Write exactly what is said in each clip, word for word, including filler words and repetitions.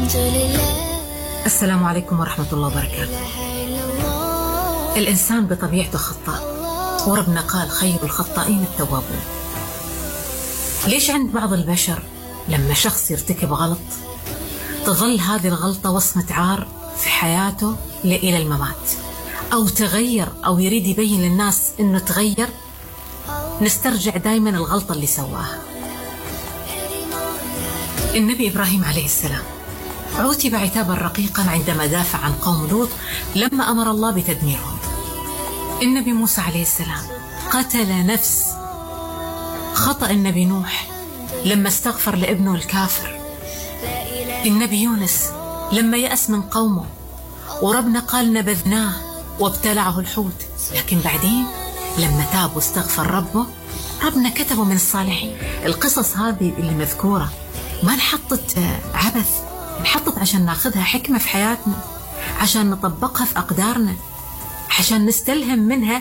السلام عليكم ورحمة الله وبركاته. الإنسان بطبيعته خطاء، وربنا قال خير الخطائين التوابون. ليش عند بعض البشر لما شخص يرتكب غلط تظل هذه الغلطة وصمة عار في حياته إلى الممات، أو تغير أو يريد يبين للناس إنه تغير، نسترجع دايما الغلطة اللي سواها. النبي إبراهيم عليه السلام عوتب عتابا رقيقا عندما دافع عن قوم لوط لما أمر الله بتدميرهم. النبي موسى عليه السلام قتل نفس. خطأ النبي نوح لما استغفر لابنه الكافر. النبي يونس لما يأس من قومه وربنا قال نبذناه وابتلعه الحوت، لكن بعدين لما تاب واستغفر ربه ربنا كتبه من الصالحين. القصص هذه اللي مذكورة ما انحطت عبث، انحطت عشان ناخذها حكمة في حياتنا، عشان نطبقها في أقدارنا، عشان نستلهم منها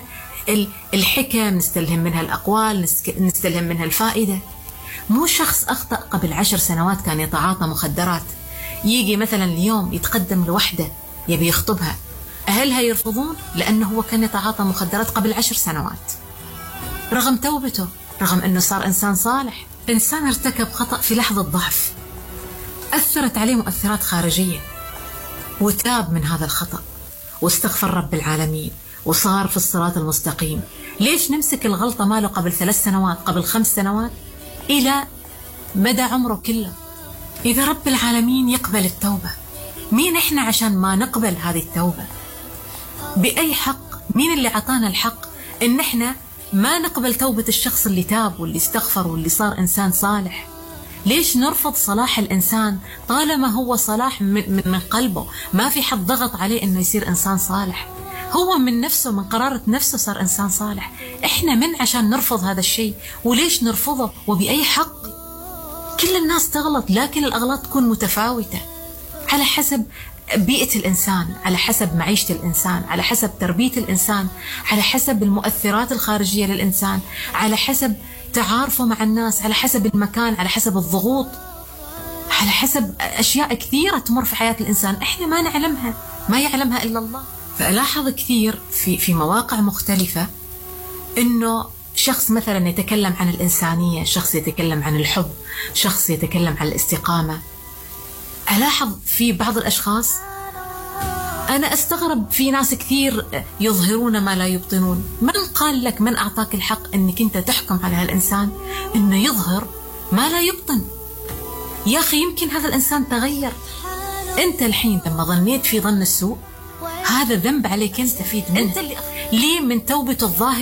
الحكم، نستلهم منها الأقوال، نستلهم منها الفائدة. مو شخص أخطأ قبل عشر سنوات كان يتعاطى مخدرات يجي مثلا اليوم يتقدم لوحدة يبي يخطبها، أهلها يرفضون لأنه هو كان يتعاطى مخدرات قبل عشر سنوات، رغم توبته، رغم أنه صار إنسان صالح. إنسان ارتكب خطأ في لحظة ضعف أثرت عليه مؤثرات خارجية، وتاب من هذا الخطأ واستغفر رب العالمين وصار في الصراط المستقيم. ليش نمسك الغلطة ماله قبل ثلاث سنوات، قبل خمس سنوات، إلى مدى عمره كله؟ إذا رب العالمين يقبل التوبة، مين إحنا عشان ما نقبل هذه التوبة؟ بأي حق؟ مين اللي عطانا الحق إن إحنا ما نقبل توبة الشخص اللي تاب واللي استغفر واللي صار إنسان صالح؟ ليش نرفض صلاح الإنسان طالما هو صلاح من, من قلبه؟ ما في حد ضغط عليه إنه يصير إنسان صالح، هو من نفسه، من قرارة نفسه صار إنسان صالح. إحنا من عشان نرفض هذا الشيء؟ وليش نرفضه وبأي حق؟ كل الناس تغلط، لكن الأغلاط تكون متفاوتة على حسب بيئة الإنسان، على حسب معيشة الإنسان، على حسب تربية الإنسان، على حسب المؤثرات الخارجية للإنسان، على حسب تعارفه مع الناس، على حسب المكان، على حسب الضغوط، على حسب أشياء كثيرة تمر في حياة الإنسان إحنا ما نعلمها، ما يعلمها إلا الله. فألاحظ كثير في في مواقع مختلفة إنه شخص مثلا يتكلم عن الإنسانية، شخص يتكلم عن الحب، شخص يتكلم عن الاستقامة. ألاحظ في بعض الأشخاص، أنا أستغرب، في ناس كثير يظهرون ما لا يبطنون. من قال لك، من أعطاك الحق أنك أنت تحكم على هالإنسان أنه يظهر ما لا يبطن؟ يا أخي يمكن هذا الإنسان تغير. أنت الحين لما ظنيت في ظن السوء هذا ذنب عليك أنت، في أنت اللي ليه من توبة الظاهر